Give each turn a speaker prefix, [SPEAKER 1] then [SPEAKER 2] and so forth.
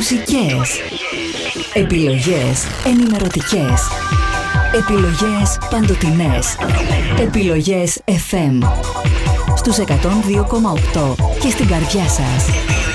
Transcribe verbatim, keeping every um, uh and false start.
[SPEAKER 1] μουσικές. Επιλογές ενημερωτικές. Επιλογές παντοτινές. Επιλογές εφ εμ. Στους εκατόν δύο κόμμα οκτώ και στην καρδιά σας.